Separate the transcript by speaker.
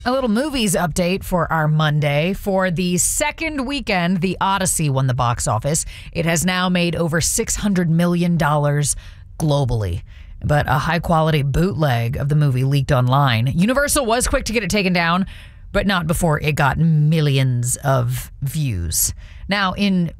Speaker 1: A little movies update for our Monday. For the second weekend, The Odyssey won the box office. It has now made over $600 million globally. But a high-quality bootleg of the movie leaked online. Universal was quick to get it taken down, but not before it got millions of views. Now, in